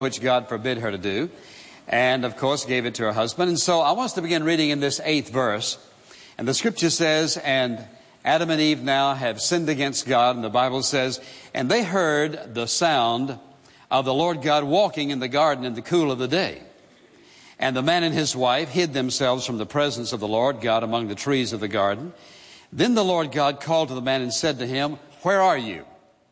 which God forbid her to do, and of course gave it to her husband. And so I want us to begin reading in this 8th verse. And the scripture says, and Adam and Eve now have sinned against God. And the Bible says, and they heard the sound of the Lord God walking in the garden in the cool of the day. And the man and his wife hid themselves from the presence of the Lord God among the trees of the garden. Then the Lord God called to the man and said to him, "Where are you?"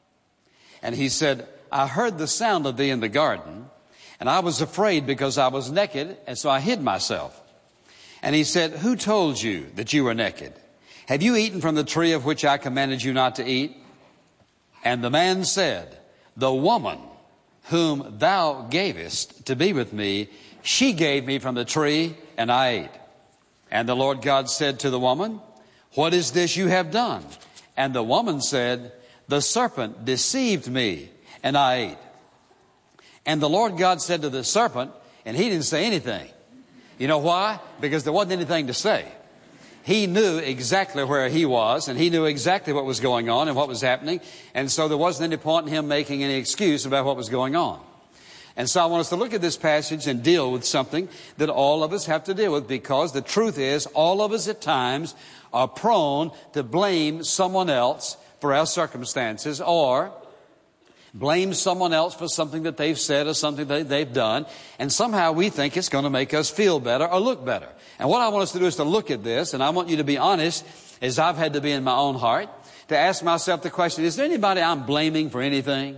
And he said, "I heard the sound of thee in the garden, and I was afraid because I was naked, and so I hid myself." And he said, "Who told you that you were naked? Have you eaten from the tree of which I commanded you not to eat?" And the man said, "The woman whom thou gavest to be with me, she gave me from the tree, and I ate." And the Lord God said to the woman, "What is this you have done?" And the woman said, "The serpent deceived me, and I ate." And the Lord God said to the serpent, and he didn't say anything. You know why? Because there wasn't anything to say. He knew exactly where he was, and he knew exactly what was going on and what was happening. And so there wasn't any point in him making any excuse about what was going on. And so I want us to look at this passage and deal with something that all of us have to deal with, because the truth is all of us at times are prone to blame someone else for our circumstances, or blame someone else for something that they've said or something that they've done, and somehow we think it's going to make us feel better or look better. And what I want us to do is to look at this, and I want you to be honest, as I've had to be in my own heart, to ask myself the question, is there anybody I'm blaming for anything?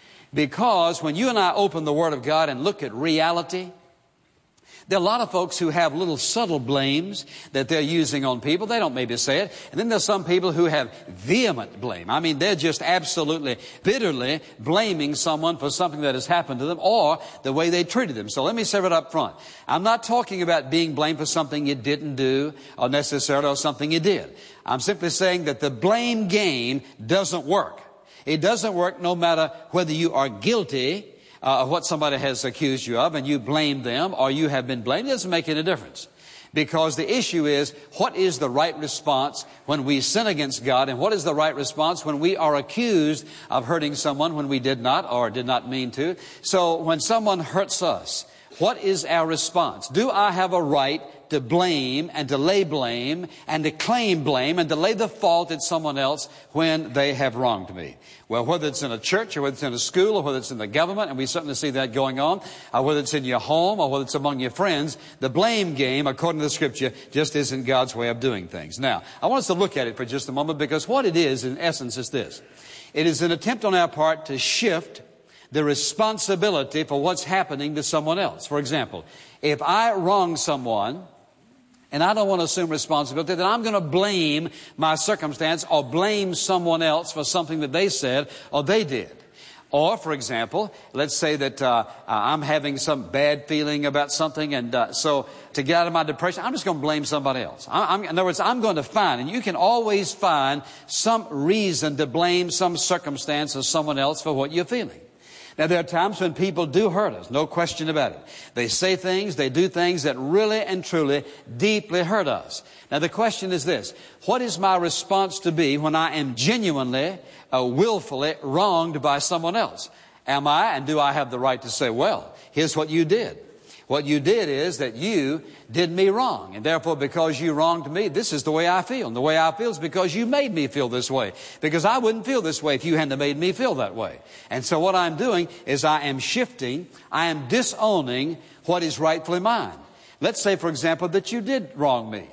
Because when you and I open the Word of God and look at reality, there are a lot of folks who have little subtle blames that they're using on people. They don't maybe say it. And then there's some people who have vehement blame. I mean, they're just absolutely, bitterly blaming someone for something that has happened to them or the way they treated them. So let me say it up front. I'm not talking about being blamed for something you didn't do or necessarily or something you did. I'm simply saying that the blame game doesn't work. It doesn't work no matter whether you are guilty of what somebody has accused you of and you blame them or you have been blamed. It doesn't make any difference. Because the issue is, what is the right response when we sin against God, and what is the right response when we are accused of hurting someone when we did not or did not mean to. So when someone hurts us, what is our response? Do I have a right to blame and to lay blame and to claim blame and to lay the fault at someone else when they have wronged me? Well, whether it's in a church or whether it's in a school or whether it's in the government, and we certainly see that going on, or whether it's in your home or whether it's among your friends, the blame game, according to the Scripture, just isn't God's way of doing things. Now, I want us to look at it for just a moment, because what it is, in essence, is this. It is an attempt on our part to shift the responsibility for what's happening to someone else. For example, if I wrong someone, and I don't want to assume responsibility, then I'm going to blame my circumstance or blame someone else for something that they said or they did. Or, for example, let's say that I'm having some bad feeling about something, and so to get out of my depression, I'm just going to blame somebody else. In other words, I'm going to find, and you can always find some reason to blame some circumstance or someone else for what you're feeling. Now, there are times when people do hurt us, no question about it. They say things, they do things that really and truly deeply hurt us. Now, the question is this: what is my response to be when I am genuinely, willfully wronged by someone else? Am I, and do I have the right to say, well, here's what you did. What you did is that you did me wrong. And therefore, because you wronged me, this is the way I feel. And the way I feel is because you made me feel this way. Because I wouldn't feel this way if you hadn't made me feel that way. And so what I'm doing is I am shifting, I am disowning what is rightfully mine. Let's say, for example, that you did wrong me.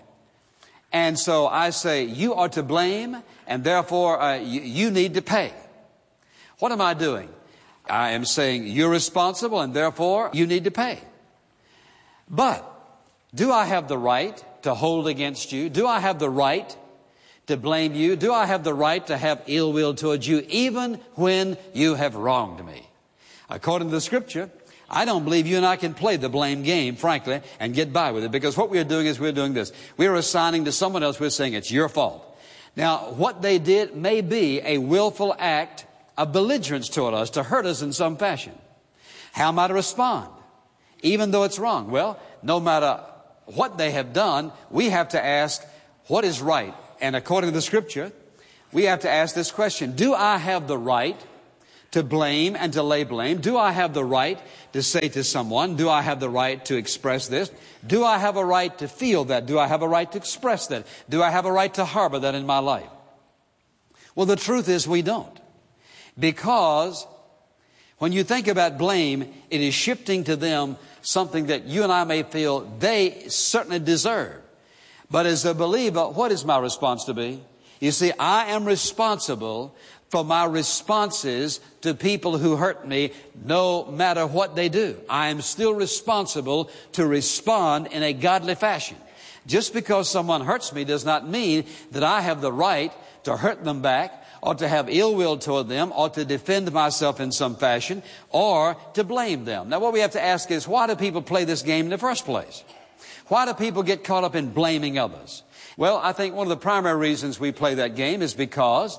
And so I say, you are to blame, and therefore you need to pay. What am I doing? I am saying you're responsible, and therefore you need to pay. But do I have the right to hold against you? Do I have the right to blame you? Do I have the right to have ill will towards you even when you have wronged me? According to the Scripture, I don't believe you and I can play the blame game, frankly, and get by with it, because what we're doing is we're doing this. We're assigning to someone else, we're saying it's your fault. Now, what they did may be a willful act of belligerence toward us, to hurt us in some fashion. How am I to respond? Even though it's wrong. Well, no matter what they have done, we have to ask what is right. And according to the Scripture, we have to ask this question: do I have the right to blame and to lay blame? Do I have the right to say to someone, do I have the right to express this? Do I have a right to feel that? Do I have a right to express that? Do I have a right to harbor that in my life? Well, the truth is we don't. Because when you think about blame, it is shifting to them something that you and I may feel they certainly deserve. But as a believer, what is my response to be? You see, I am responsible for my responses to people who hurt me, no matter what they do. I am still responsible to respond in a godly fashion. Just because someone hurts me does not mean that I have the right to hurt them back, or to have ill will toward them, or to defend myself in some fashion, or to blame them. Now, what we have to ask is, why do people play this game in the first place? Why do people get caught up in blaming others? Well, I think one of the primary reasons we play that game is because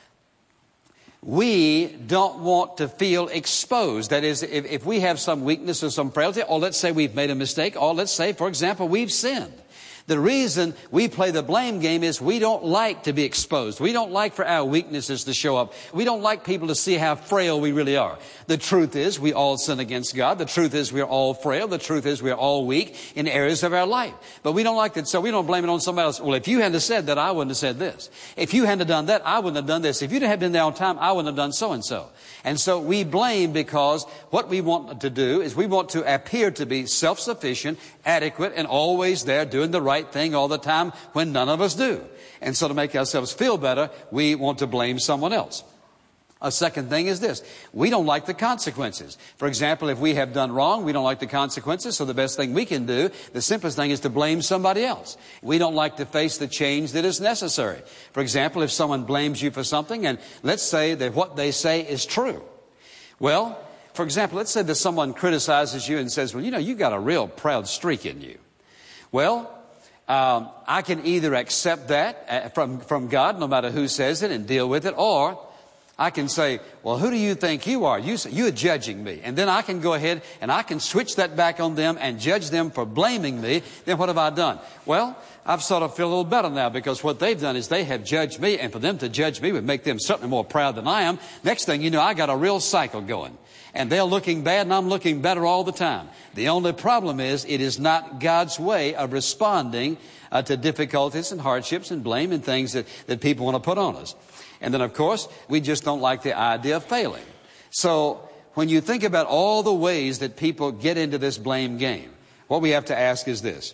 we don't want to feel exposed. That is, if we have some weakness or some frailty, or let's say we've made a mistake, or let's say, for example, we've sinned. The reason we play the blame game is we don't like to be exposed. We don't like for our weaknesses to show up. We don't like people to see how frail we really are. The truth is we all sin against God. The truth is we're all frail. The truth is we're all weak in areas of our life. But we don't like that, so we don't blame it on somebody else. Well, if you hadn't said that, I wouldn't have said this. If you hadn't done that, I wouldn't have done this. If you'd have been there on time, I wouldn't have done so and so. And so we blame because what we want to do is we want to appear to be self-sufficient, adequate, and always there doing the right thing all the time when none of us do. And so to make ourselves feel better, we want to blame someone else. A second thing is this. We don't like the consequences. For example, if we have done wrong, we don't like the consequences, so the best thing we can do, the simplest thing, is to blame somebody else. We don't like to face the change that is necessary. For example, if someone blames you for something, and let's say that what they say is true. Well, for example, let's say that someone criticizes you and says, well, you know, you've got a real proud streak in you. Well, I can either accept that from God, no matter who says it, and deal with it, or I can say, well, who do you think you are? You're judging me. And then I can go ahead and I can switch that back on them and judge them for blaming me. Then what have I done? Well, I've sort of feel a little better now, because what they've done is they have judged me, and for them to judge me would make them certainly more proud than I am. Next thing you know, I got a real cycle going. And they're looking bad and I'm looking better all the time. The only problem is it is not God's way of responding to difficulties and hardships and blame and things that people want to put on us. And then, of course, we just don't like the idea of failing. So when you think about all the ways that people get into this blame game, what we have to ask is this.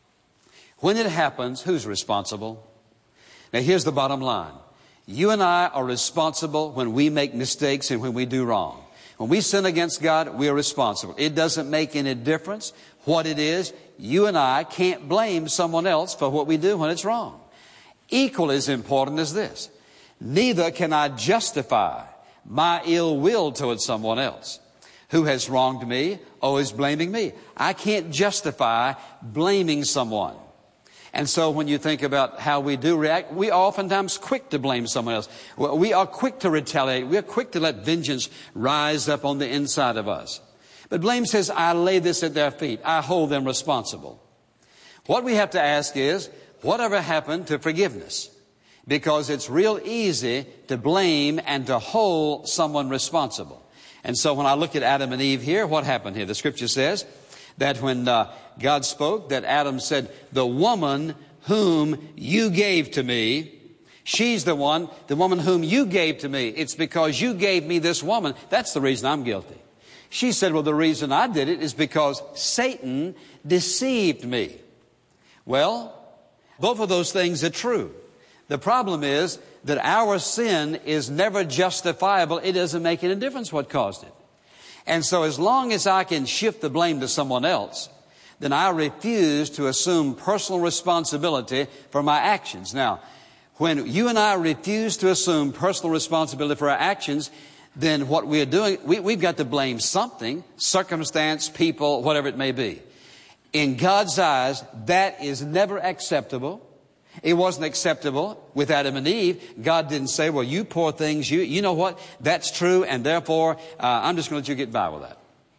When it happens, who's responsible? Now, here's the bottom line. You and I are responsible when we make mistakes and when we do wrong. When we sin against God, we are responsible. It doesn't make any difference what it is. You and I can't blame someone else for what we do when it's wrong. Equally as important as this. Neither can I justify my ill will towards someone else who has wronged me or is blaming me. I can't justify blaming someone. And so when you think about how we do react, we are oftentimes quick to blame someone else. We are quick to retaliate. We are quick to let vengeance rise up on the inside of us. But blame says, I lay this at their feet. I hold them responsible. What we have to ask is, whatever happened to forgiveness? Because it's real easy to blame and to hold someone responsible. And so when I look at Adam and Eve here, what happened here? The scripture says that when God spoke, that Adam said, the woman whom you gave to me, she's the woman whom you gave to me. It's because you gave me this woman. That's the reason I'm guilty. She said, well, the reason I did it is because Satan deceived me. Well, both of those things are true. The problem is that our sin is never justifiable. It doesn't make any difference what caused it. And so as long as I can shift the blame to someone else, then I refuse to assume personal responsibility for my actions. Now, when you and I refuse to assume personal responsibility for our actions, then what we're doing, we've got to blame something, circumstance, people, whatever it may be. In God's eyes, that is never acceptable. It wasn't acceptable with Adam and Eve. God didn't say, well, you poor things, you know what? That's true, and therefore, I'm just going to let you get by with that.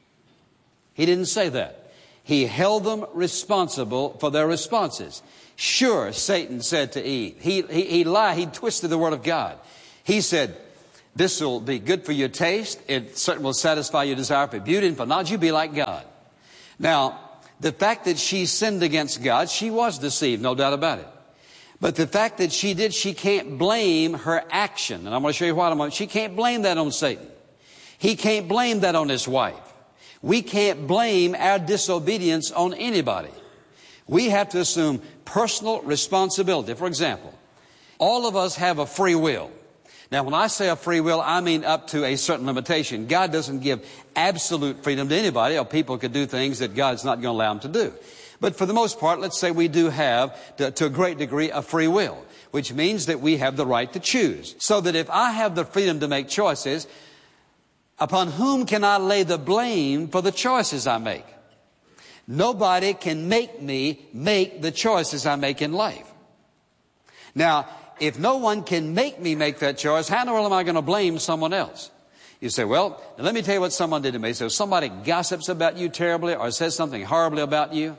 He didn't say that. He held them responsible for their responses. Sure, Satan said to Eve, he lied, he twisted the word of God. He said, This will be good for your taste. It certainly will satisfy your desire for beauty and for knowledge. You be like God. Now, the fact that she sinned against God, she was deceived, no doubt about it. But the fact that she did, she can't blame her action. And I'm going to show you why. She can't blame that on Satan. He can't blame that on his wife. We can't blame our disobedience on anybody. We have to assume personal responsibility. For example, all of us have a free will. Now, when I say a free will, I mean up to a certain limitation. God doesn't give absolute freedom to anybody, or people could do things that God's not going to allow them to do. But for the most part, let's say we do have, to a great degree, a free will, which means that we have the right to choose. So that if I have the freedom to make choices, upon whom can I lay the blame for the choices I make? Nobody can make me make the choices I make in life. Now, if no one can make me make that choice, how in the world am I going to blame someone else? You say, well, let me tell you what someone did to me. So somebody gossips about you terribly or says something horribly about you.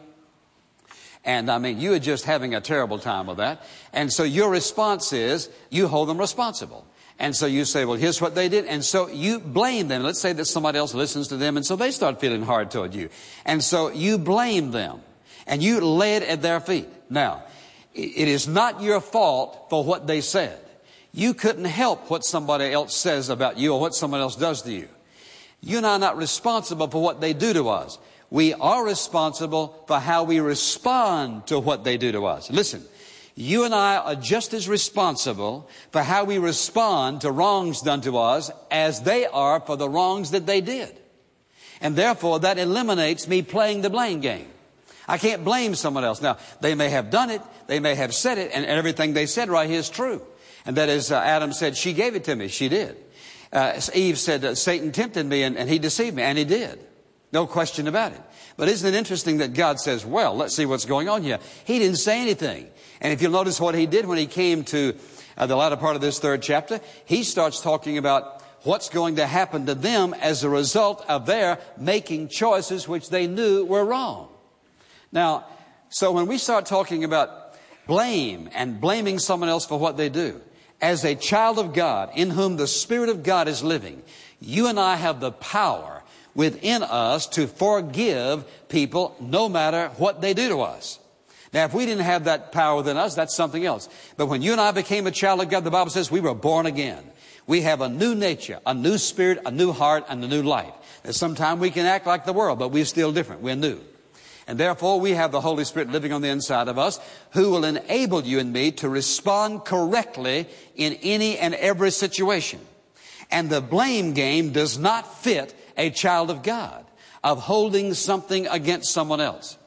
And I mean, you are just having a terrible time with that. And so your response is, you hold them responsible. And so you say, well, here's what they did. And so you blame them. Let's say that somebody else listens to them, and so they start feeling hard toward you. And so you blame them, and you lay it at their feet. Now, it is not your fault for what they said. You couldn't help what somebody else says about you or what someone else does to you. You and I are not responsible for what they do to us. We are responsible for how we respond to what they do to us. Listen, you and I are just as responsible for how we respond to wrongs done to us as they are for the wrongs that they did. And therefore, that eliminates me playing the blame game. I can't blame someone else. Now, they may have done it, they may have said it, and everything they said right here is true. And that is, Adam said, she gave it to me. She did. Eve said, Satan tempted me and he deceived me. And he did. No question about it. But isn't it interesting that God says, well, let's see what's going on here. He didn't say anything. And if you'll notice what he did when he came to the latter part of this 3rd chapter, he starts talking about what's going to happen to them as a result of their making choices which they knew were wrong. Now, so when we start talking about blame and blaming someone else for what they do, as a child of God in whom the Spirit of God is living, you and I have the power within us to forgive people no matter what they do to us. Now, if we didn't have that power within us, that's something else. But when you and I became a child of God, the Bible says we were born again. We have a new nature, a new spirit, a new heart, and a new life. And sometimes we can act like the world, but we're still different. We're new. And therefore, we have the Holy Spirit living on the inside of us who will enable you and me to respond correctly in any and every situation. And the blame game does not fit a child of God, of holding something against someone else.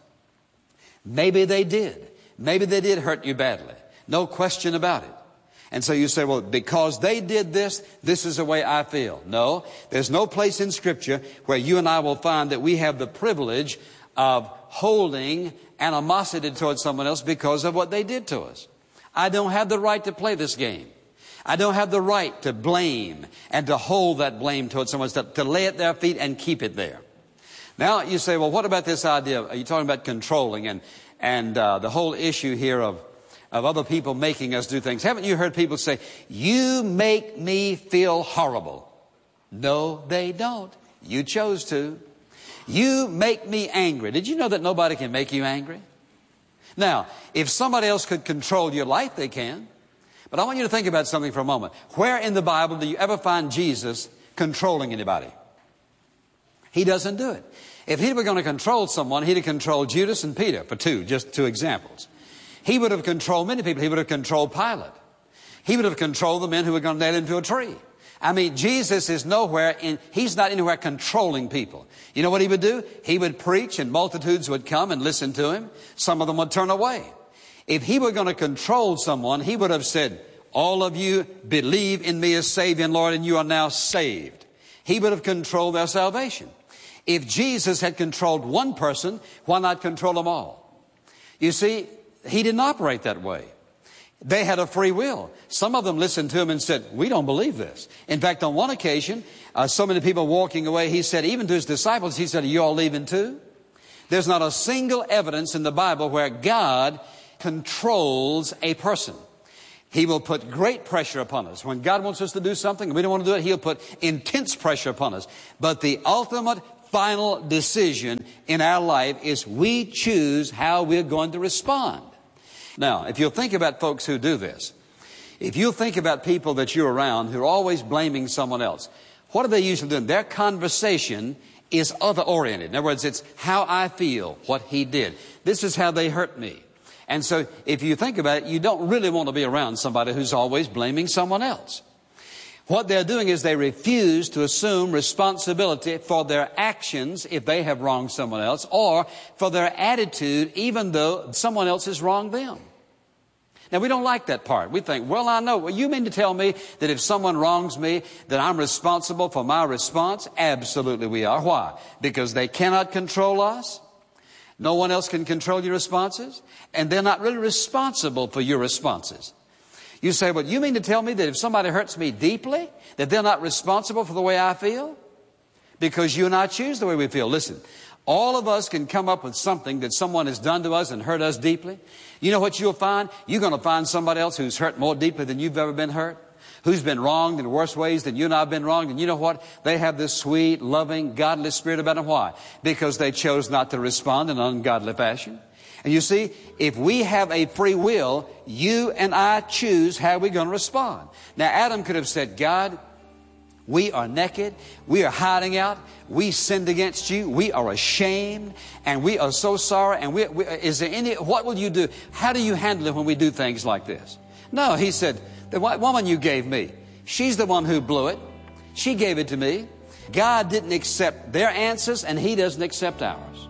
Maybe they did. Maybe they did hurt you badly. No question about it. And so you say, well, because they did this, this is the way I feel. No, there's no place in Scripture where you and I will find that we have the privilege of holding animosity towards someone else because of what they did to us. I don't have the right to play this game. I don't have the right to blame and to hold that blame towards someone else, to lay it at their feet and keep it there. Now you say, well, what about this idea? Are you talking about controlling and the whole issue here of other people making us do things? Haven't you heard people say, you make me feel horrible? No, they don't. You chose to. You make me angry. Did you know that nobody can make you angry? Now, if somebody else could control your life, they can. But I want you to think about something for a moment. Where in the Bible do you ever find Jesus controlling anybody? He doesn't do it. If he were going to control someone, he'd have controlled Judas and Peter for just two examples. He would have controlled many people. He would have controlled Pilate. He would have controlled the men who were going to nail him to a tree. I mean, Jesus is he's not anywhere controlling people. You know what he would do? He would preach and multitudes would come and listen to him. Some of them would turn away. If he were going to control someone, he would have said, all of you believe in me as Savior and Lord, and you are now saved. He would have controlled their salvation. If Jesus had controlled one person, why not control them all? You see, he didn't operate that way. They had a free will. Some of them listened to him and said, we don't believe this. In fact, on one occasion, so many people walking away, he said, even to his disciples, he said, are you all leaving too? There's not a single evidence in the Bible where God controls a person. He will put great pressure upon us. When God wants us to do something and we don't want to do it, He'll put intense pressure upon us. But the ultimate final decision in our life is we choose how we're going to respond. Now, if you'll think about folks who do this, if you think about people that you're around who are always blaming someone else, what are they usually doing? Their conversation is other-oriented. In other words, it's how I feel, what he did. This is how they hurt me. And so if you think about it, you don't really want to be around somebody who's always blaming someone else. What they're doing is they refuse to assume responsibility for their actions if they have wronged someone else, or for their attitude even though someone else has wronged them. Now, we don't like that part. We think, well, I know. Well, you mean to tell me that if someone wrongs me, that I'm responsible for my response? Absolutely we are. Why? Because they cannot control us. No one else can control your responses. And they're not really responsible for your responses. You say, well, you mean to tell me that if somebody hurts me deeply, that they're not responsible for the way I feel? Because you and I choose the way we feel. Listen, all of us can come up with something that someone has done to us and hurt us deeply. You know what you'll find? You're going to find somebody else who's hurt more deeply than you've ever been hurt, who's been wronged in worse ways than you and I have been wronged. And you know what? They have this sweet, loving, godly spirit about them. Why? Because they chose not to respond in an ungodly fashion. And you see, if we have a free will, you and I choose how we're going to respond. Now, Adam could have said, God, we are naked. We are hiding out. We sinned against you. We are ashamed. And we are so sorry. And what will you do? How do you handle it when we do things like this? No, he said, the woman you gave me, she's the one who blew it. She gave it to me. God didn't accept their answers, and He doesn't accept ours.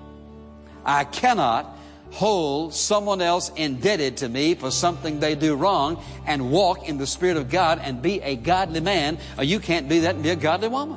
I cannot hold someone else indebted to me for something they do wrong and walk in the Spirit of God and be a godly man, or you can't be that and be a godly woman.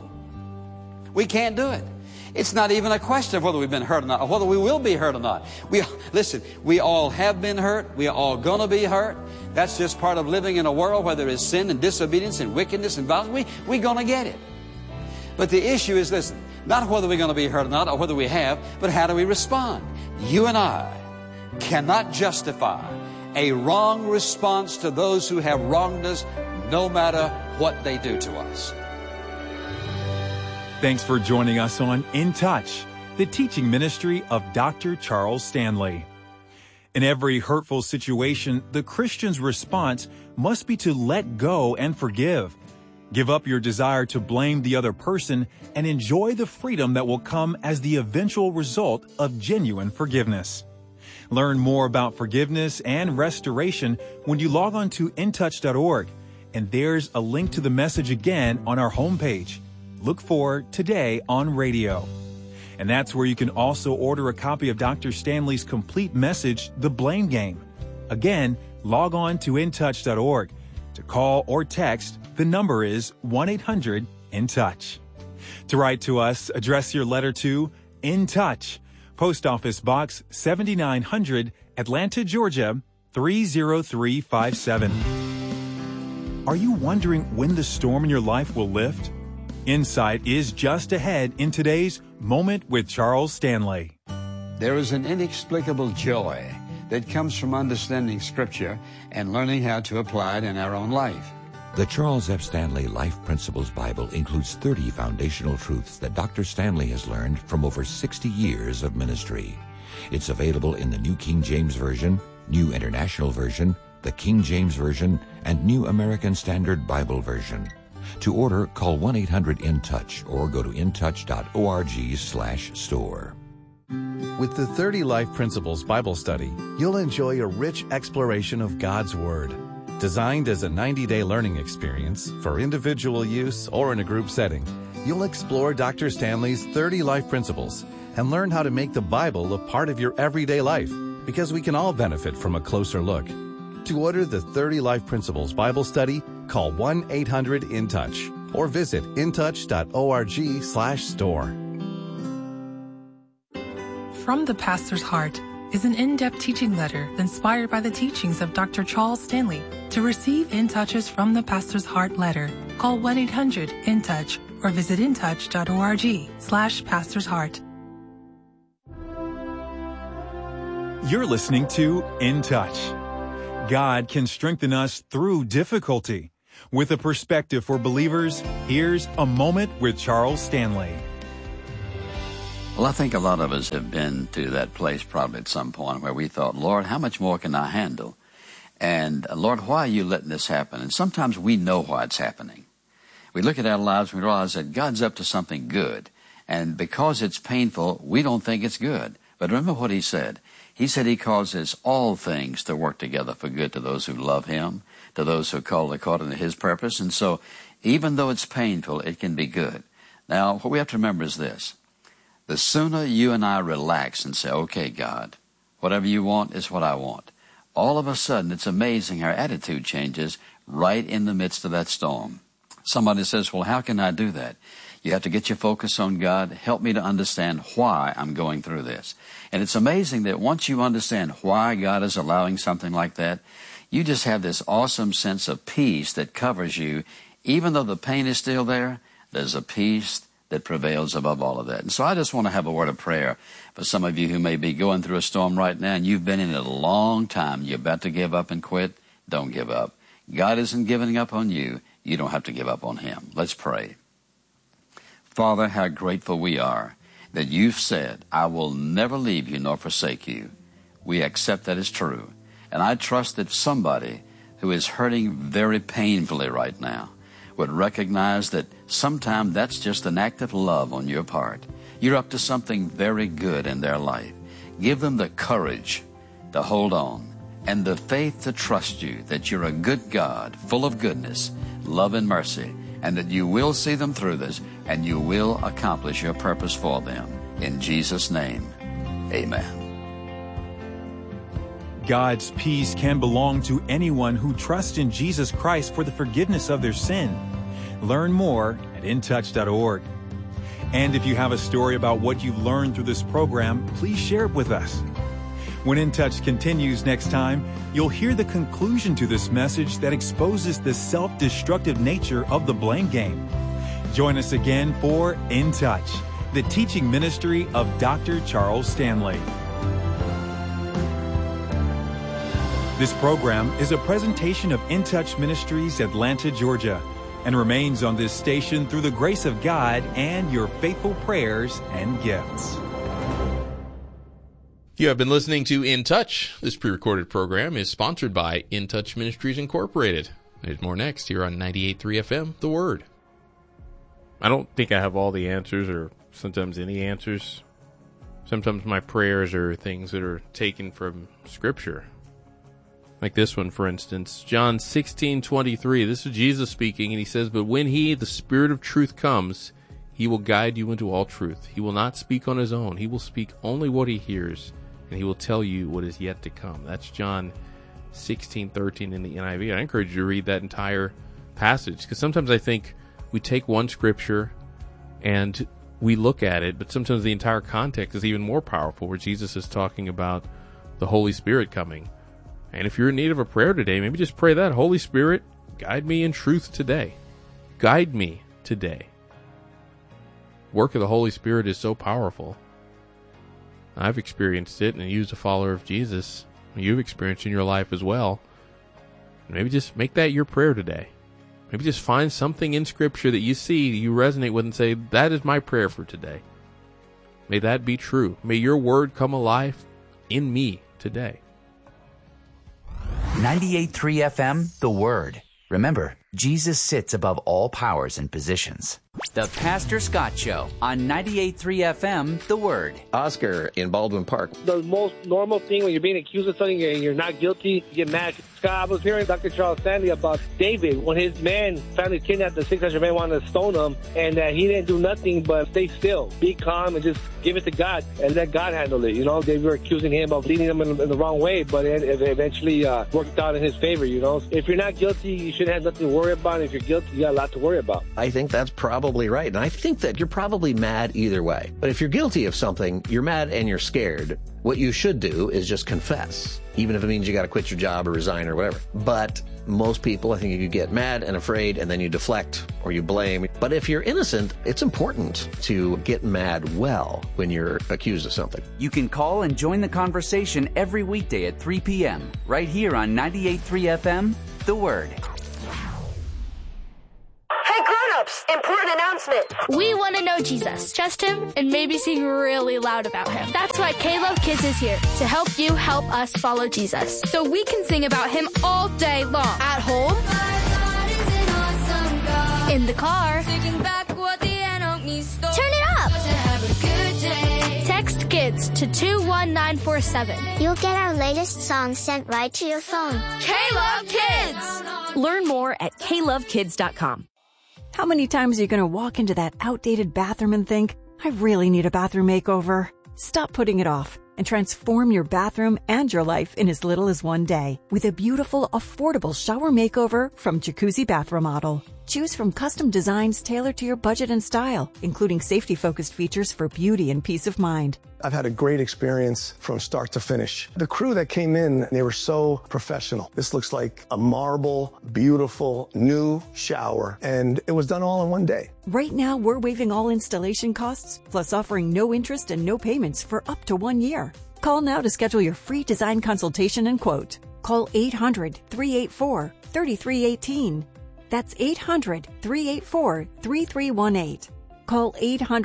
We can't do it. It's not even a question of whether we've been hurt or not, or whether we will be hurt or not. Listen, we all have been hurt. We are all going to be hurt. That's just part of living in a world where there is sin and disobedience and wickedness and violence. We're going to get it. But the issue is this, not whether we're going to be hurt or not, or whether we have, but how do we respond? You and I cannot justify a wrong response to those who have wronged us, no matter what they do to us. Thanks for joining us on In Touch, the teaching ministry of Dr. Charles Stanley. In every hurtful situation, the Christian's response must be to let go and forgive. Give up your desire to blame the other person and enjoy the freedom that will come as the eventual result of genuine forgiveness. Learn more about forgiveness and restoration when you log on to intouch.org, and there's a link to the message again on our homepage. Look for Today on Radio. And that's where you can also order a copy of Dr. Stanley's complete message, The Blame Game. Again, log on to intouch.org. To call or text, the number is 1-800-IN-TOUCH. To write to us, address your letter to In Touch, Post Office Box 7900, Atlanta, Georgia 30357. Are you wondering when the storm in your life will lift? Insight is just ahead in today's Moment with Charles Stanley. There is an inexplicable joy that comes from understanding Scripture and learning how to apply it in our own life. The Charles F. Stanley Life Principles Bible includes 30 foundational truths that Dr. Stanley has learned from over 60 years of ministry. It's available in the New King James Version, New International Version, the King James Version, and New American Standard Bible Version. To order, call 1-800-IN-TOUCH or go to intouch.org/store. With the 30 Life Principles Bible Study, you'll enjoy a rich exploration of God's Word. Designed as a 90-day learning experience for individual use or in a group setting, you'll explore Dr. Stanley's 30 life principles and learn how to make the Bible a part of your everyday life, because we can all benefit from a closer look. To order the 30 Life Principles Bible Study, call 1-800-IN-TOUCH or visit intouch.org/store. From the Pastor's Heart is an in-depth teaching letter inspired by the teachings of Dr. Charles Stanley. To receive In Touch's From the Pastor's Heart letter, call 1-800-IN-TOUCH or visit intouch.org/pastorsheart. You're listening to In Touch. God can strengthen us through difficulty. With a perspective for believers, here's A Moment with Charles Stanley. Well, I think a lot of us have been to that place probably at some point where we thought, Lord, how much more can I handle? And Lord, why are you letting this happen? And sometimes we know why it's happening. We look at our lives and we realize that God's up to something good. And because it's painful, we don't think it's good. But remember what he said. He said he causes all things to work together for good to those who love him, to those who are called according to his purpose. And so even though it's painful, it can be good. Now, what we have to remember is this. The sooner you and I relax and say, okay, God, whatever you want is what I want, all of a sudden it's amazing our attitude changes right in the midst of that storm. Somebody says, well, how can I do that? You have to get your focus on God. Help me to understand why I'm going through this. And it's amazing that once you understand why God is allowing something like that, you just have this awesome sense of peace that covers you. Even though the pain is still there, there's a peace that prevails above all of that. And so I just want to have a word of prayer for some of you who may be going through a storm right now, and you've been in it a long time. You're about to give up and quit. Don't give up. God isn't giving up on you. You don't have to give up on him. Let's pray. Father, how grateful we are that you've said, I will never leave you nor forsake you. We accept that as true. And I trust that somebody who is hurting very painfully right now would recognize that sometimes that's just an act of love on your part. You're up to something very good in their life. Give them the courage to hold on and the faith to trust you that you're a good God, full of goodness, love, and mercy, and that you will see them through this and you will accomplish your purpose for them. In Jesus' name, amen. God's peace can belong to anyone who trusts in Jesus Christ for the forgiveness of their sin. Learn more at intouch.org. And if you have a story about what you've learned through this program, please share it with us. When In Touch continues next time, you'll hear the conclusion to this message that exposes the self-destructive nature of the blame game. Join us again for In Touch, the teaching ministry of Dr. Charles Stanley. This program is a presentation of In Touch Ministries, Atlanta, Georgia, and remains on this station through the grace of God and your faithful prayers and gifts. You have been listening to In Touch. This pre-recorded program is sponsored by In Touch Ministries Incorporated. There's more next here on 98.3 FM, The Word. I don't think I have all the answers or sometimes any answers. Sometimes my prayers are things that are taken from Scripture. Like this one, for instance, John 16:23. This is Jesus speaking, and he says, "But when he, the Spirit of truth, comes, he will guide you into all truth. He will not speak on his own. He will speak only what he hears, and he will tell you what is yet to come." That's John 16:13 in the NIV. I encourage you to read that entire passage, because sometimes I think we take one scripture and we look at it, but sometimes the entire context is even more powerful, where Jesus is talking about the Holy Spirit coming. And if you're in need of a prayer today, maybe just pray that, Holy Spirit, guide me in truth today. Guide me today. Work of the Holy Spirit is so powerful. I've experienced it, and you as a follower of Jesus, you've experienced in your life as well. Maybe just make that your prayer today. Maybe just find something in Scripture that you see, you resonate with, and say, that is my prayer for today. May that be true. May your word come alive in me today. 98.3 FM, The Word. Remember, Jesus sits above all powers and positions. The Pastor Scott Show on 98.3 FM, The Word. Oscar in Baldwin Park. The most normal thing when you're being accused of something and you're not guilty, you get mad. Scott, I was hearing Dr. Charles Stanley about David when his man finally kidnapped the 600 men, wanted to stone him, and he didn't do nothing but stay still, be calm, and just give it to God and let God handle it. You know, they were accusing him of leading them in the wrong way, but it eventually worked out in his favor. You know, if you're not guilty, you shouldn't have nothing to worry about. If you're guilty, you got a lot to worry about. I think that's probably probably right. And I think that you're probably mad either way. But if you're guilty of something, you're mad and you're scared, what you should do is just confess, even if it means you got to quit your job or resign or whatever. But most people, I think you get mad and afraid and then you deflect or you blame. But if you're innocent, it's important to get mad well when you're accused of something. You can call and join the conversation every weekday at 3 p.m. right here on 98.3 FM, The Word. Hey grown-ups, important announcement. We want to know Jesus, trust him, and maybe sing really loud about him. That's why K-Love Kids is here, to help you help us follow Jesus. So we can sing about him all day long. At home, in the car, turn it up. Text KIDS to 21947. You'll get our latest song sent right to your phone. K-Love Kids! Learn more at klovekids.com. How many times are you going to walk into that outdated bathroom and think, I really need a bathroom makeover? Stop putting it off and transform your bathroom and your life in as little as one day with a beautiful, affordable shower makeover from Jacuzzi Bath Remodel. Choose from custom designs tailored to your budget and style, including safety-focused features for beauty and peace of mind. I've had a great experience from start to finish. The crew that came in, they were so professional. This looks like a marble, beautiful, new shower, and it was done all in one day. Right now, we're waiving all installation costs, plus offering no interest and no payments for up to 1 year. Call now to schedule your free design consultation and quote. Call 800-384-3318. That's 800-384-3318. Call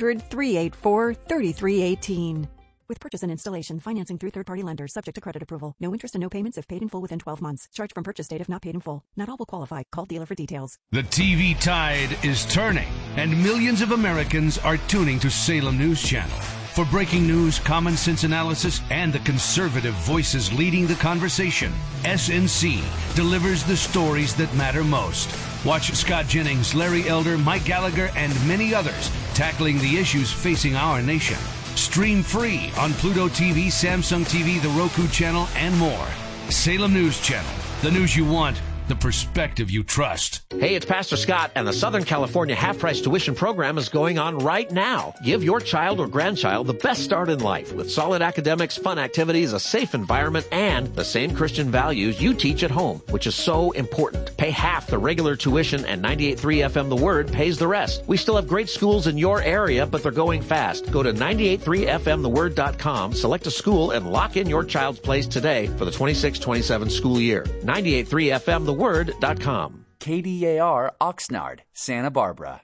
800-384-3318. With purchase and installation, financing through third-party lenders, subject to credit approval. No interest and no payments if paid in full within 12 months. Charge from purchase date if not paid in full. Not all will qualify. Call dealer for details. The TV tide is turning, and millions of Americans are tuning to Salem News Channel. For breaking news, common sense analysis, and the conservative voices leading the conversation, SNC delivers the stories that matter most. Watch Scott Jennings, Larry Elder, Mike Gallagher, and many others tackling the issues facing our nation. Stream free on Pluto TV, Samsung TV, the Roku channel, and more. Salem News Channel. The news you want, the perspective you trust. Hey, it's Pastor Scott, and the Southern California half-price tuition program is going on right now. Give your child or grandchild the best start in life with solid academics, fun activities, a safe environment, and the same Christian values you teach at home, which is so important. Pay half the regular tuition, and 98.3 FM The Word pays the rest. We still have great schools in your area, but they're going fast. Go to 98.3fmtheword.com, select a school, and lock in your child's place today for the 26-27 school year. 98.3 FM The Word.com. KDAR Oxnard, Santa Barbara.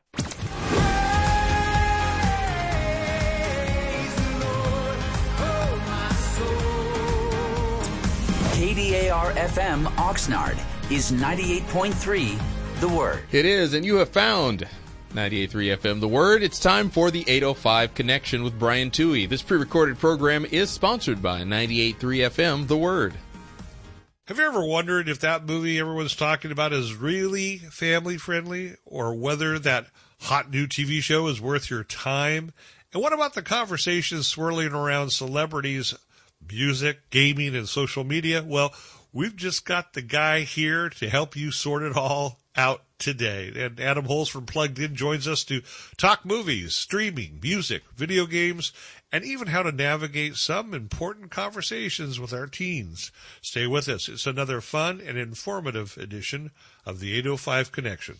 KDAR FM Oxnard is 98.3 The Word. It is, and you have found 98.3 FM The Word. It's time for the 805 Connection with Brian Toohey. This pre-recorded program is sponsored by 98.3 FM The Word. Have you ever wondered if that movie everyone's talking about is really family-friendly, or whether that hot new TV show is worth your time? And what about the conversations swirling around celebrities, music, gaming, and social media? Well, we've just got the guy here to help you sort it all out today. And Adam Holz from Plugged In joins us to talk movies, streaming, music, video games, and even how to navigate some important conversations with our teens. Stay with us. It's another fun and informative edition of the 805 Connection.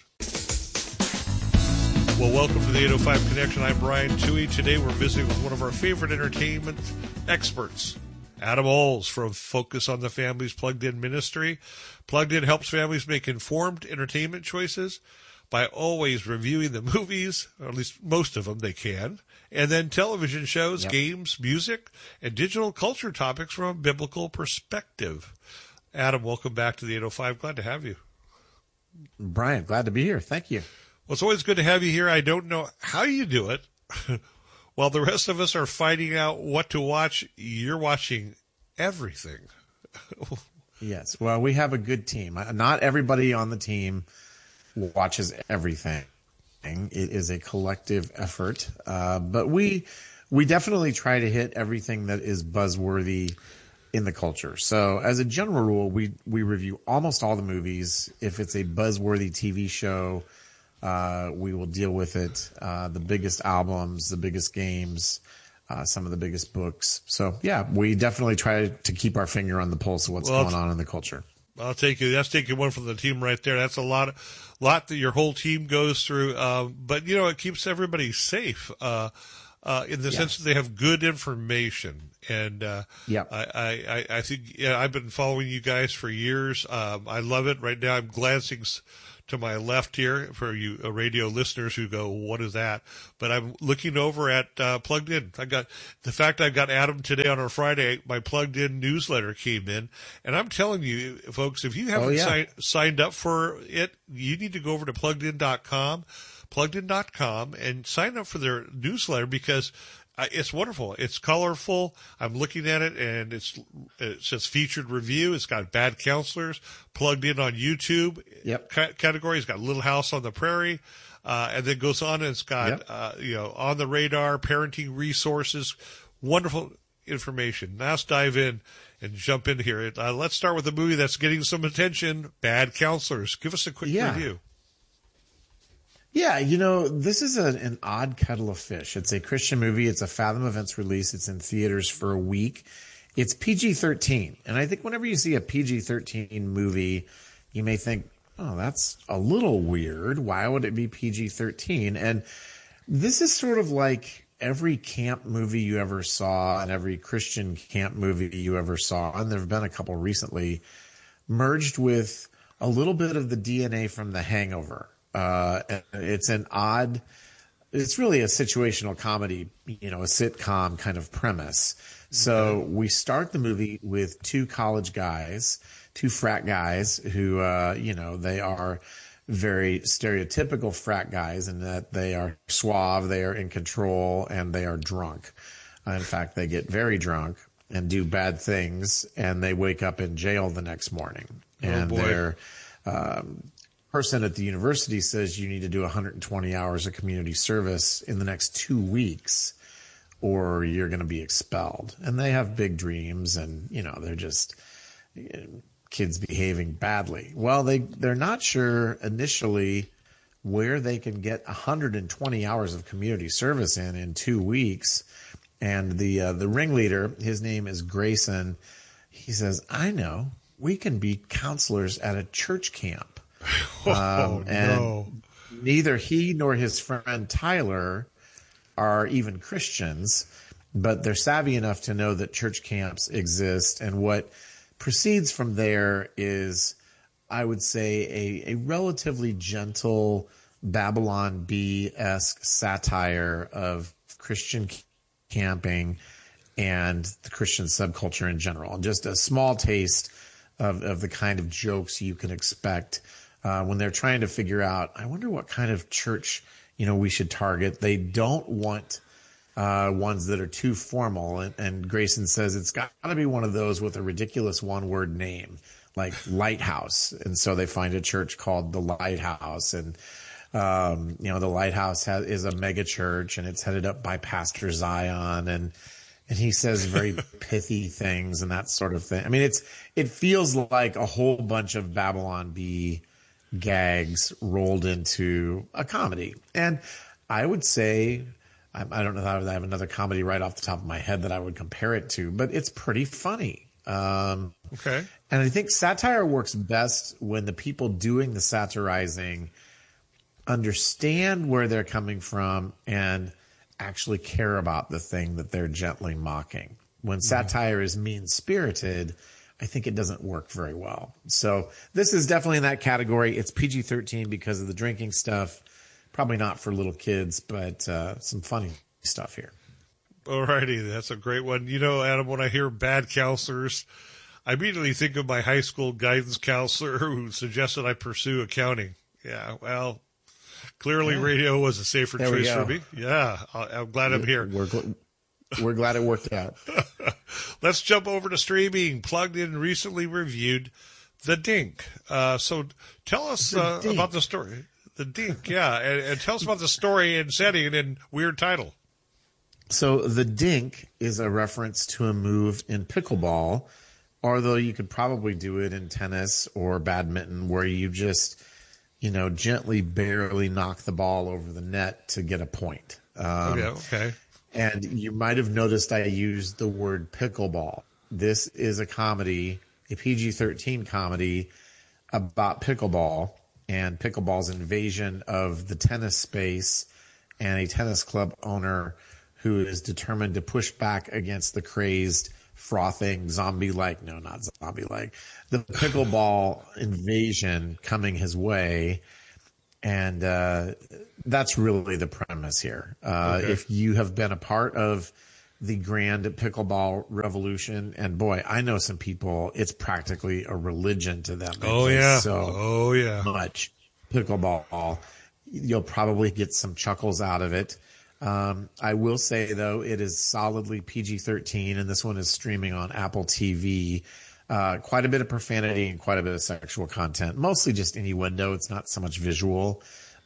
Well, welcome to the 805 Connection. I'm Brian Toohey. Today we're visiting with one of our favorite entertainment experts, Adam Holz from Focus on the Family's Plugged In Ministry. Plugged In helps families make informed entertainment choices by always reviewing the movies, or at least most of them they can, and then television shows, games, music, and digital culture topics from a biblical perspective. Adam, welcome back to the 805. Glad to have you. Brian, glad to be here. Thank you. Well, it's always good to have you here. I don't know how you do it. While the rest of us are finding out what to watch, you're watching everything. Yes. Well, we have a good team. Not everybody on the team watches everything. It is a collective effort, but we definitely try to hit everything that is buzzworthy in the culture. So as a general rule, we review almost all the movies. If it's a buzzworthy TV show, We will deal with it. The biggest albums, the biggest games, some of the biggest books. So yeah, we definitely try to keep our finger on the pulse of what's going on in the culture. I'll take you. That's taking one from the team right there. That's a lot that your whole team goes through. But it keeps everybody safe. In the sense that they have good information. And I think I've been following you guys for years. I love it. Right now I'm glancing to my left here for you radio listeners who go, what is that? But I'm looking over at Plugged In. I've got Adam today on a Friday. My Plugged In newsletter came in. And I'm telling you, folks, if you haven't signed up for it, you need to go over to pluggedin.com. pluggedin.com and sign up for their newsletter because it's wonderful. It's colorful. I'm looking at it and it says featured review. It's got Bad Counselors, Plugged In on YouTube category. It's got Little House on the Prairie. And then goes on and it's got, On the Radar, parenting resources, wonderful information. Now let's dive in and jump in here. Let's start with a movie that's getting some attention, Bad Counselors. Give us a quick review. Yeah, this is an odd kettle of fish. It's a Christian movie. It's a Fathom Events release. It's in theaters for a week. It's PG-13. And I think whenever you see a PG-13 movie, you may think, oh, that's a little weird. Why would it be PG-13? And this is sort of like every camp movie you ever saw and every Christian camp movie you ever saw, and there have been a couple recently, merged with a little bit of the DNA from The Hangover. It's really a situational comedy, a sitcom kind of premise. So we start the movie with two college guys, two frat guys who, they are very stereotypical frat guys in that they are suave, they are in control, and they are drunk. In fact, they get very drunk and do bad things, and they wake up in jail the next morning. And they're, person at the university says you need to do 120 hours of community service in the next 2 weeks or you're going to be expelled. And they have big dreams and, they're just kids behaving badly. Well, they're not sure initially where they can get 120 hours of community service in 2 weeks. And the ringleader, his name is Grayson. He says, I know, we can be counselors at a church camp. Neither he nor his friend Tyler are even Christians, but they're savvy enough to know that church camps exist. And what proceeds from there is, I would say, a relatively gentle Babylon Bee-esque satire of Christian camping and the Christian subculture in general. Just a small taste of the kind of jokes you can expect when they're trying to figure out, I wonder what kind of church, we should target. They don't want ones that are too formal. And Grayson says it's got to be one of those with a ridiculous one-word name, like Lighthouse. And so they find a church called the Lighthouse. And, the Lighthouse is a mega church, and it's headed up by Pastor Zion. And he says very pithy things and that sort of thing. I mean, it feels like a whole bunch of Babylon Bee gags rolled into a comedy. And I would say, I don't know that I have another comedy right off the top of my head that I would compare it to, but it's pretty funny. Okay. And I think satire works best when the people doing the satirizing understand where they're coming from and actually care about the thing that they're gently mocking. When satire is mean-spirited, I think it doesn't work very well. So this is definitely in that category. It's PG-13 because of the drinking stuff. Probably not for little kids, but some funny stuff here. Alrighty, that's a great one. Adam, when I hear Bad Counselors, I immediately think of my high school guidance counselor who suggested I pursue accounting. Yeah, well, clearly radio was a safer choice for me. Yeah, I'm glad I'm here. We're glad it worked out. Let's jump over to streaming. Plugged In recently reviewed The Dink. So tell us about the story. The Dink, yeah. And tell us about the story and setting and weird title. So The Dink is a reference to a move in pickleball, although you could probably do it in tennis or badminton where you just, gently, barely knock the ball over the net to get a point. Okay. And you might have noticed I used the word pickleball. This is a comedy, a PG-13 comedy about pickleball and pickleball's invasion of the tennis space and a tennis club owner who is determined to push back against the crazed, frothing, zombie-like, no, not zombie-like, the pickleball invasion coming his way. And that's really the premise here. If you have been a part of the grand pickleball revolution, and boy, I know some people, it's practically a religion to them. Much pickleball. You'll probably get some chuckles out of it. I will say, though, it is solidly PG-13, and this one is streaming on Apple TV. Quite a bit of profanity and quite a bit of sexual content, mostly just innuendo. It's not so much visual.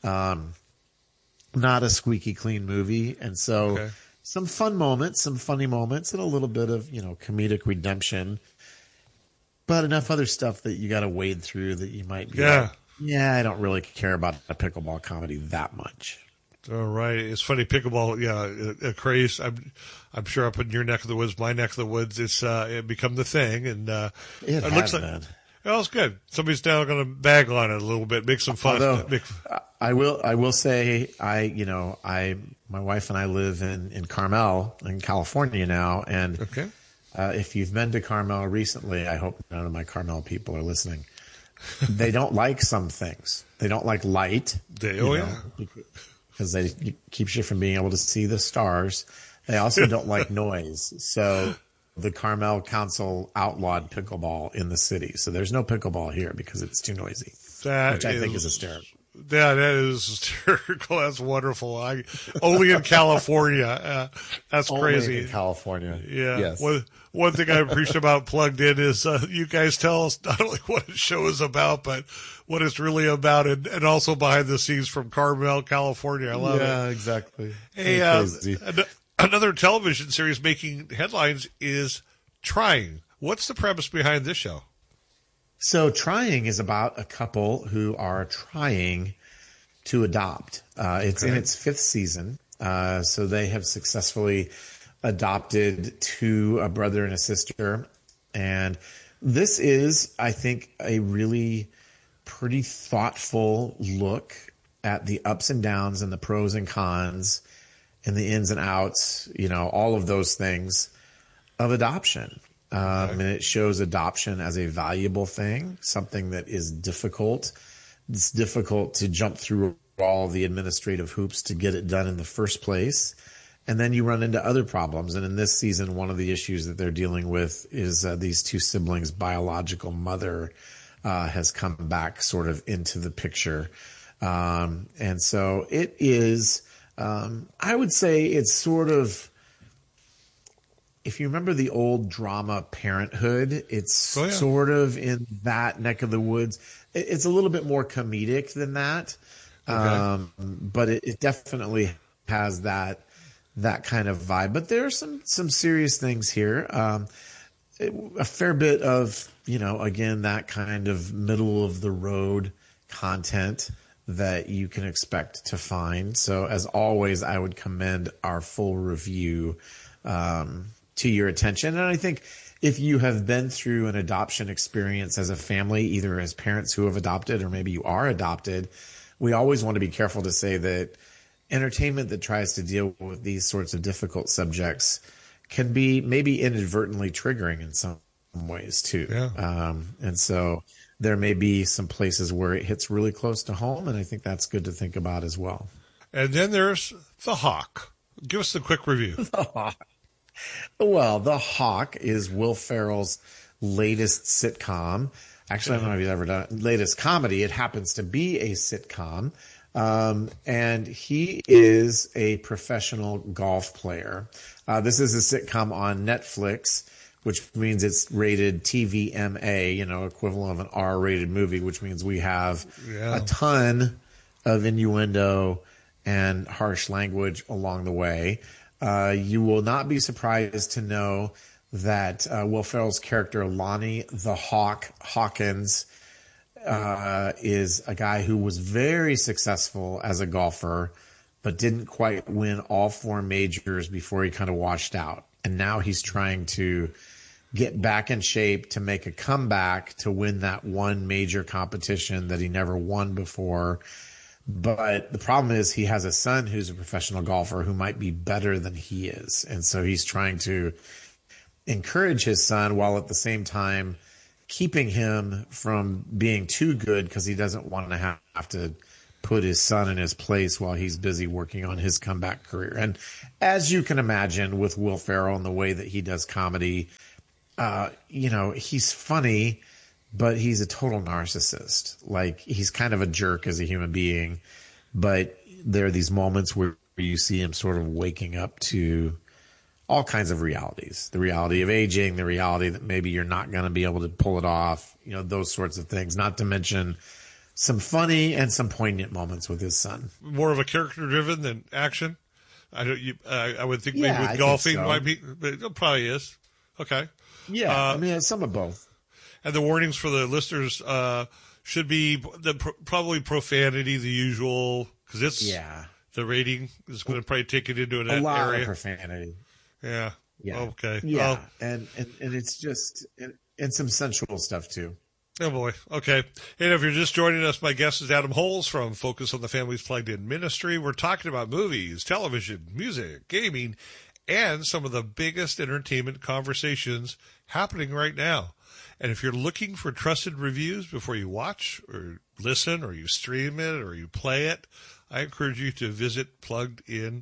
Not a squeaky clean movie. And so some fun moments, some funny moments, and a little bit of, comedic redemption. But enough other stuff that you got to wade through that you might be like, I don't really care about a pickleball comedy that much. All right. It's funny, pickleball, a craze. I'm sure up in your neck of the woods, my neck of the woods, it's it become the thing. And it looks like, well, it's good. Somebody's now going to bag on it a little bit, make some fun. Although, I will say, my wife and I live in Carmel, in California now. And if you've been to Carmel recently, I hope none of my Carmel people are listening. They don't like some things. They don't like light. Because they keeps you from being able to see the stars. They also don't like noise. So the Carmel Council outlawed pickleball in the city. So there's no pickleball here because it's too noisy, which I think is hysterical. Yeah, that is hysterical. That's wonderful. Only in California. That's crazy. Only in California. Yeah. Yes. One thing I appreciate about Plugged In is you guys tell us not only what the show is about, but what it's really about, and also behind the scenes from Carmel, California. I love it. Yeah, exactly. Hey, another television series making headlines is Trying. What's the premise behind this show? So Trying is about a couple who are trying to adopt. It's in its 5th season. So they have successfully adopted a brother and a sister. And this is, I think, a really pretty thoughtful look at the ups and downs and the pros and cons and the ins and outs, all of those things of adoption. And it shows adoption as a valuable thing, something that is difficult. It's difficult to jump through all the administrative hoops to get it done in the first place. And then you run into other problems. And in this season, one of the issues that they're dealing with is these two siblings' biological mother has come back sort of into the picture. And so it is, I would say it's sort of, if you remember the old drama Parenthood, it's sort of in that neck of the woods. It's a little bit more comedic than that. But it definitely has that kind of vibe. But there are some serious things here. A fair bit of, again, that kind of middle of the road content that you can expect to find. So as always, I would commend our full review to your attention. And I think if you have been through an adoption experience as a family, either as parents who have adopted or maybe you are adopted, we always want to be careful to say that entertainment that tries to deal with these sorts of difficult subjects can be maybe inadvertently triggering in some ways too. And so there may be some places where it hits really close to home, and I think that's good to think about as well. And then there's The Hawk. Give us a quick review. The Hawk. Well, The Hawk is Will Ferrell's latest sitcom. Actually, I don't know if he's ever done it. Latest comedy. It happens to be a sitcom. And he is a professional golf player. This is a sitcom on Netflix, which means it's rated TVMA, equivalent of an R-rated movie, which means we have a ton of innuendo and harsh language along the way. You will not be surprised to know that Will Ferrell's character, Lonnie the Hawk Hawkins, is a guy who was very successful as a golfer, but didn't quite win all 4 majors before he kind of washed out. And now he's trying to get back in shape to make a comeback to win that one major competition that he never won before. But the problem is he has a son who's a professional golfer who might be better than he is. And so he's trying to encourage his son while at the same time keeping him from being too good, because he doesn't want to have to put his son in his place while he's busy working on his comeback career. And as you can imagine with Will Ferrell and the way that he does comedy, he's funny, but he's a total narcissist. Like, he's kind of a jerk as a human being, but there are these moments where you see him sort of waking up to all kinds of realities, the reality of aging, the reality that maybe you're not going to be able to pull it off, those sorts of things, not to mention some funny and some poignant moments with his son. More of a character driven than action. I would think maybe with golfing might be, but it probably is. Okay. Yeah. Some of both. And the warnings for the listeners, should be probably profanity, the usual, because it's, the rating is going to probably take it into an area. A lot of profanity. Yeah. Okay. Yeah. Well, and it's just, and some sensual stuff too. Oh boy. Okay. And if you're just joining us, my guest is Adam Holes from Focus on the Family's Plugged In Ministry. We're talking about movies, television, music, gaming, and some of the biggest entertainment conversations happening right now. And if you're looking for trusted reviews before you watch or listen or you stream it or you play it, I encourage you to visit pluggedin.com,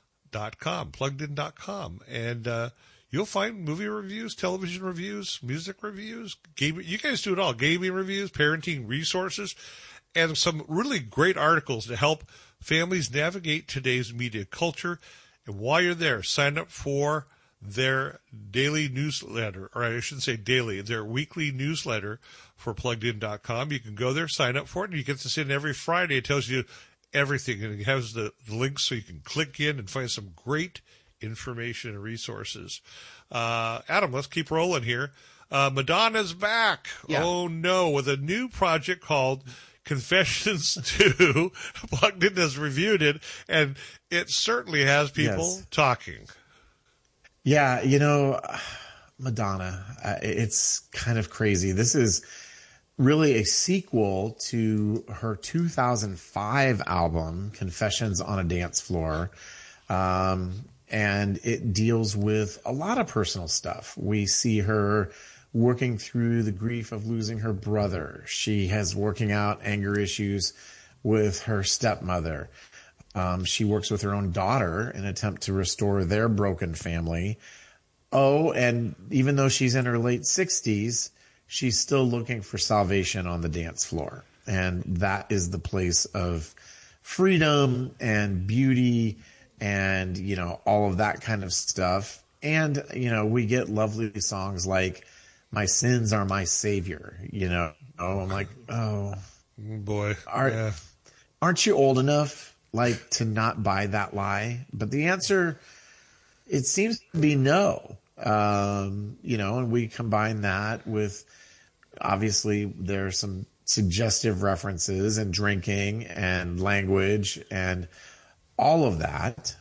and you'll find movie reviews, television reviews, music reviews, gaming. You guys do it all. Gaming reviews, parenting resources, and some really great articles to help families navigate today's media culture. And while you're there, sign up for their daily newsletter, or I shouldn't say daily, their weekly newsletter for pluggedin.com. You can go there, sign up for it, and you get this in every Friday. It tells you everything, and it has the links so you can click in and find some great information and resources. Adam, let's keep rolling here. Madonna's back. Yeah. Oh no, with a new project called Confessions 2. Plugged In has reviewed it, and it certainly has people talking. Yeah, Madonna, it's kind of crazy. This is really a sequel to her 2005 album, Confessions on a Dance Floor. And it deals with a lot of personal stuff. We see her working through the grief of losing her brother. She has working out anger issues with her stepmother. She works with her own daughter in an attempt to restore their broken family. Oh, and even though she's in her late 60s, she's still looking for salvation on the dance floor. And that is the place of freedom and beauty and, all of that kind of stuff. And, we get lovely songs like My Sins Are My Savior, I'm like, oh boy, aren't you old enough to not buy that lie? But the answer, it seems to be no. And we combine that with, obviously there are some suggestive references and drinking and language and all of that.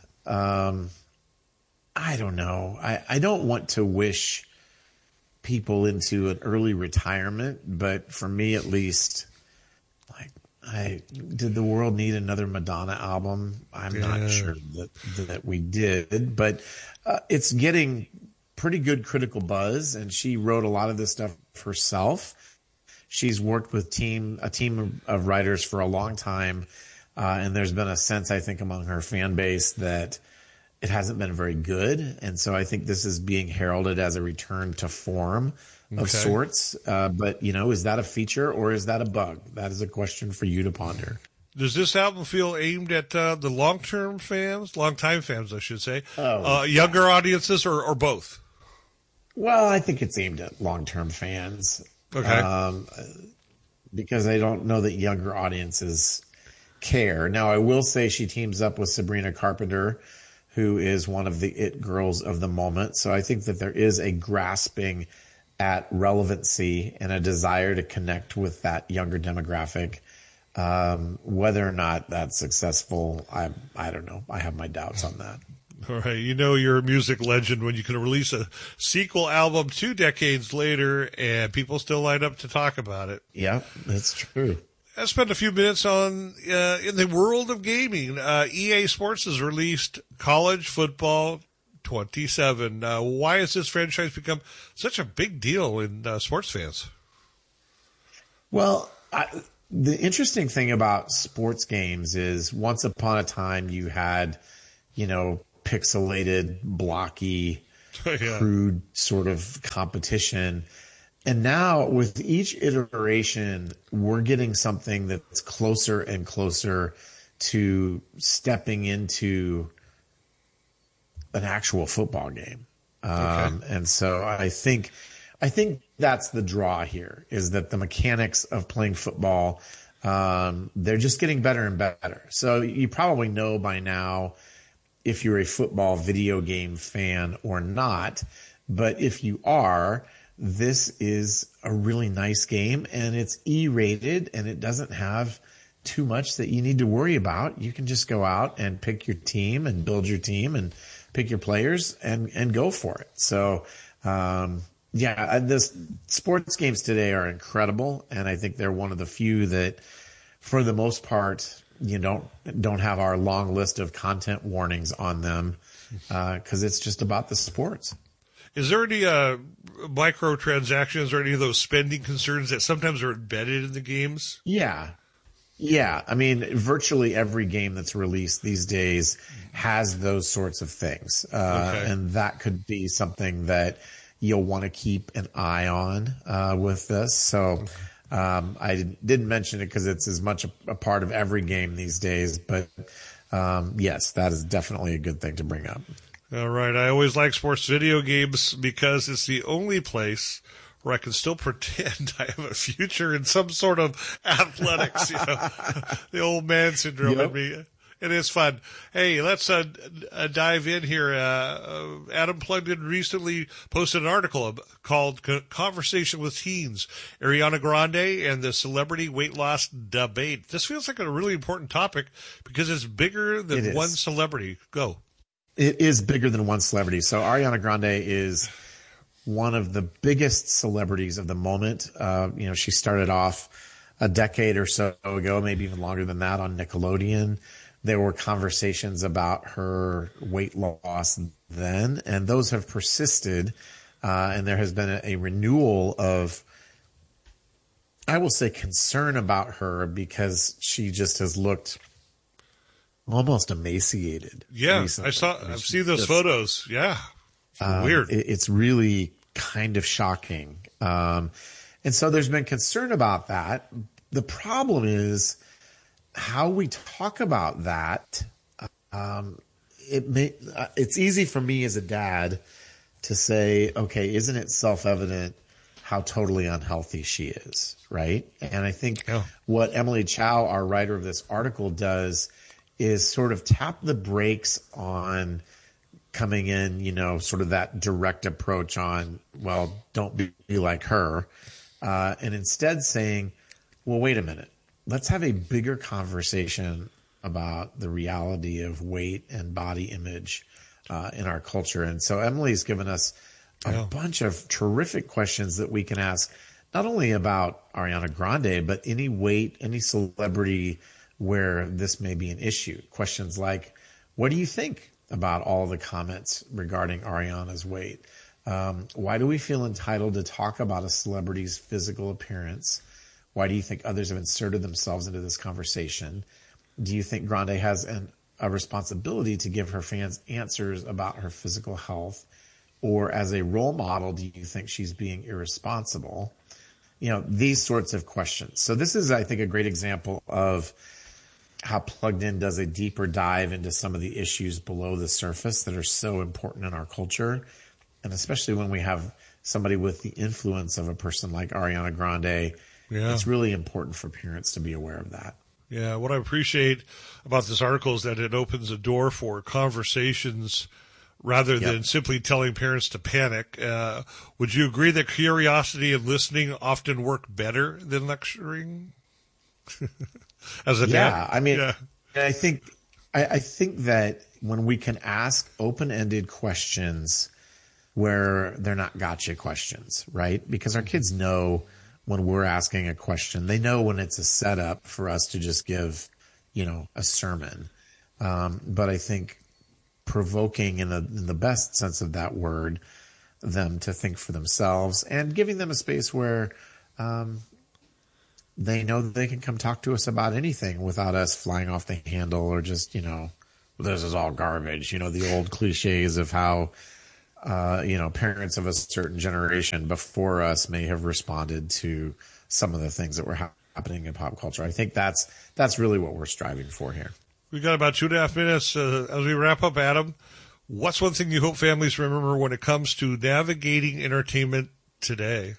I don't know. I don't want to wish people into an early retirement, but for me at least, did the world need another Madonna album? I'm not sure that we did, but it's getting pretty good critical buzz, and she wrote a lot of this stuff herself. She's worked with a team of writers for a long time, and there's been a sense, I think, among her fan base that it hasn't been very good, and so I think this is being heralded as a return to form of sorts. But, is that a feature or is that a bug? That is a question for you to ponder. Does this album feel aimed at the long-time fans, I should say, younger audiences, or both? Well, I think it's aimed at long-term fans. Okay. Because I don't know that younger audiences care. Now, I will say she teams up with Sabrina Carpenter, who is one of the it girls of the moment. So I think that there is a grasping at relevancy and a desire to connect with that younger demographic. Whether or not that's successful, I don't know. I have my doubts on that. All right. You know you're a music legend when you can release a sequel album 2 decades later and people still line up to talk about it. Yeah, that's true. I spent a few minutes on in the world of gaming. EA Sports has released College Football 27. Why has this franchise become such a big deal in sports fans? Well, the interesting thing about sports games is once upon a time you had, pixelated, blocky, crude sort of competition. And now with each iteration, we're getting something that's closer and closer to stepping into an actual football game. And so I think that's the draw here, is that the mechanics of playing football, they're just getting better and better. So you probably know by now if you're a football video game fan or not. But if you are, this is a really nice game, and it's E-rated, and it doesn't have too much that you need to worry about. You can just go out and pick your team and build your team and pick your players and go for it. So, the sports games today are incredible, and I think they're one of the few that, for the most part, don't have our long list of content warnings on them, because it's just about the sports. Is there any microtransactions or any of those spending concerns that sometimes are embedded in the games? Yeah. I mean, virtually every game that's released these days has those sorts of things. And that could be something that you'll want to keep an eye on with this. So I didn't mention it because it's as much a part of every game these days. But yes, that is definitely a good thing to bring up. All right. I always like sports video games because it's the only place where I can still pretend I have a future in some sort of athletics, the old man syndrome in me. It is fun. Hey, let's dive in here. Adam Plugged In recently posted an article called Conversation with Teens, Ariana Grande and the Celebrity Weight Loss Debate. This feels like a really important topic because it's bigger than one celebrity. Go. It is bigger than one celebrity. So Ariana Grande is one of the biggest celebrities of the moment. She started off a decade or so ago, maybe even longer than that, on Nickelodeon. There were conversations about her weight loss then, and those have persisted. And there has been a renewal of, I will say, concern about her because she just has looked almost emaciated. Yeah, recently. I've seen those photos. Yeah. Weird. It's really kind of shocking. And so there's been concern about that. The problem is how we talk about that. It's easy for me as a dad to say, okay, isn't it self-evident how totally unhealthy she is, right? And I think what Emily Chow, our writer of this article, does is sort of tap the brakes on coming in, sort of that direct approach on, well, don't be like her. And instead saying, well, wait a minute, let's have a bigger conversation about the reality of weight and body image in our culture. And so Emily's given us a bunch of terrific questions that we can ask, not only about Ariana Grande, but any weight, any celebrity where this may be an issue. Questions like, what do you think about all the comments regarding Ariana's weight? Why do we feel entitled to talk about a celebrity's physical appearance? Why do you think others have inserted themselves into this conversation? Do you think Grande has a responsibility to give her fans answers about her physical health? Or as a role model, do you think she's being irresponsible? These sorts of questions. So this is, I think, a great example of how Plugged In does a deeper dive into some of the issues below the surface that are so important in our culture. And especially when we have somebody with the influence of a person like Ariana Grande, it's really important for parents to be aware of that. Yeah, what I appreciate about this article is that it opens a door for conversations rather than simply telling parents to panic. Would you agree that curiosity and listening often work better than lecturing? As a dad? I mean, I think that when we can ask open-ended questions where they're not gotcha questions, right? Because our kids know when we're asking a question, they know when it's a setup for us to just give, a sermon. But I think provoking in the best sense of that word, them to think for themselves and giving them a space where they know that they can come talk to us about anything without us flying off the handle or just, this is all garbage. The old cliches of how, parents of a certain generation before us may have responded to some of the things that were happening in pop culture. I think that's really what we're striving for here. We've got about 2.5 minutes as we wrap up, Adam. What's one thing you hope families remember when it comes to navigating entertainment today?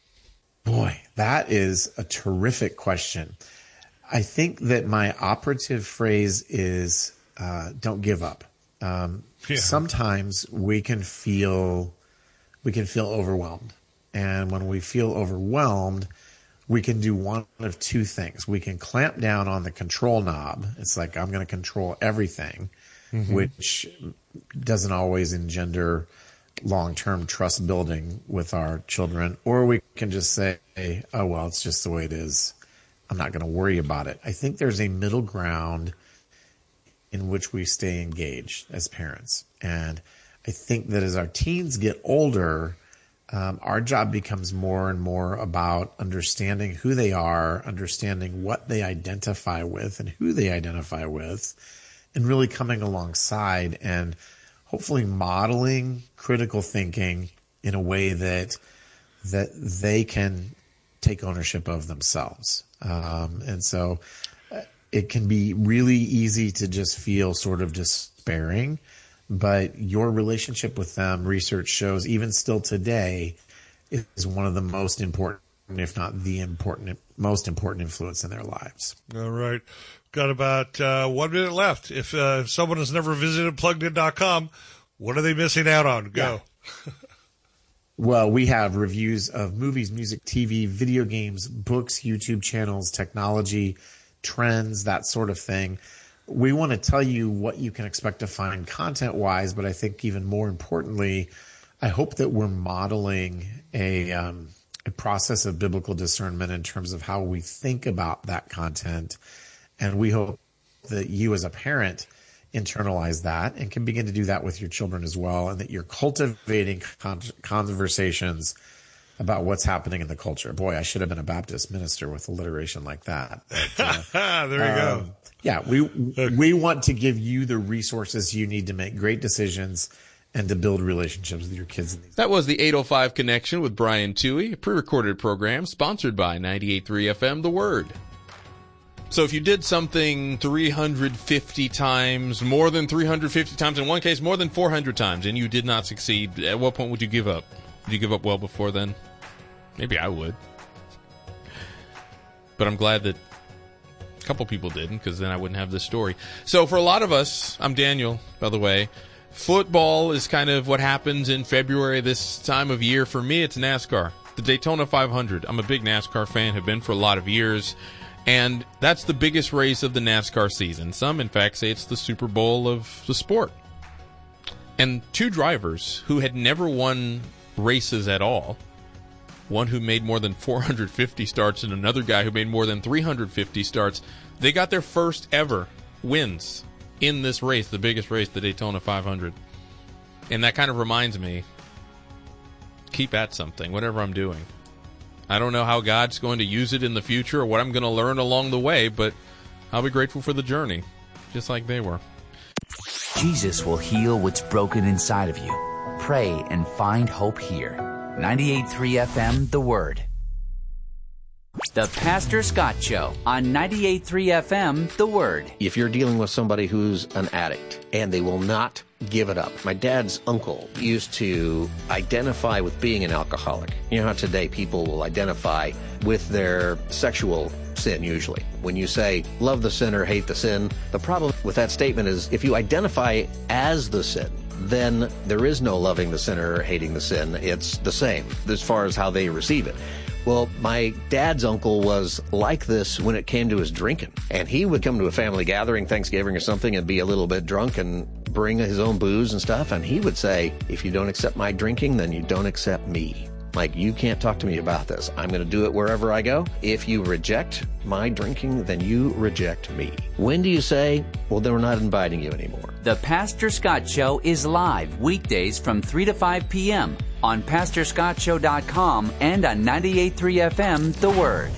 Boy, that is a terrific question. I think that my operative phrase is don't give up. Sometimes we can feel overwhelmed. And when we feel overwhelmed, we can do one of two things. We can clamp down on the control knob. It's like, I'm going to control everything, which doesn't always engender long-term trust building with our children. Or we can just say, oh, well, it's just the way it is. I'm not going to worry about it. I think there's a middle ground in which we stay engaged as parents. And I think that as our teens get older, our job becomes more and more about understanding who they are, understanding what they identify with and who they identify with, and really coming alongside and hopefully modeling critical thinking in a way that they can take ownership of themselves. And so it can be really easy to just feel sort of despairing, but your relationship with them, research shows, even still today, is one of the most important, if not the most important influence in their lives. All right. Got about 1 minute left. If someone has never visited PluggedIn.com, what are they missing out on? Go. Yeah. Well, we have reviews of movies, music, TV, video games, books, YouTube channels, technology, trends, that sort of thing. We want to tell you what you can expect to find content-wise, but I think even more importantly, I hope that we're modeling a process of biblical discernment in terms of how we think about that content. And we hope that you as a parent internalize that and can begin to do that with your children as well, and that you're cultivating conversations about what's happening in the culture. Boy, I should have been a Baptist minister with alliteration like that. But, there you go. Yeah, we want to give you the resources you need to make great decisions and to build relationships with your kids. That was the 805 Connection with Brian Toohey, a pre-recorded program sponsored by 98.3 FM The Word. So if you did something 350 times, more than 350 times, in one case more than 400 times, and you did not succeed, at what point would you give up? Would you give up well before then? Maybe I would. But I'm glad that a couple people didn't, because then I wouldn't have this story. So for a lot of us, I'm Daniel, by the way, football is kind of what happens in February this time of year. For me, it's NASCAR, the Daytona 500. I'm a big NASCAR fan, have been for a lot of years. And that's the biggest race of the NASCAR season. Some, in fact, say it's the Super Bowl of the sport. And two drivers who had never won races at all, one who made more than 450 starts and another guy who made more than 350 starts, they got their first ever wins in this race, the biggest race, the Daytona 500. And that kind of reminds me, keep at something, whatever I'm doing. I don't know how God's going to use it in the future or what I'm going to learn along the way, but I'll be grateful for the journey, just like they were. Jesus will heal what's broken inside of you. Pray and find hope here. 98.3 FM, The Word. The Pastor Scott Show on 98.3 FM, The Word. If you're dealing with somebody who's an addict and they will not give it up. My dad's uncle used to identify with being an alcoholic. You know how today people will identify with their sexual sin usually. When you say, love the sinner, hate the sin, the problem with that statement is if you identify as the sin, then there is no loving the sinner or hating the sin. It's the same as far as how they receive it. Well, my dad's uncle was like this when it came to his drinking. And he would come to a family gathering, Thanksgiving or something, and be a little bit drunk and bring his own booze and stuff. And he would say, if you don't accept my drinking, then you don't accept me. Like, you can't talk to me about this. I'm going to do it wherever I go. If you reject my drinking, then you reject me. When do you say, well, then we're not inviting you anymore? The Pastor Scott Show is live weekdays from 3 to 5 p.m. on PastorScottShow.com and on 98.3 FM, The Word.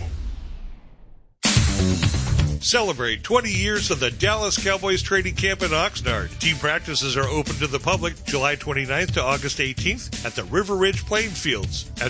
Celebrate 20 years of the Dallas Cowboys training camp in Oxnard. Team practices are open to the public July 29th to August 18th at the River Ridge playing fields. And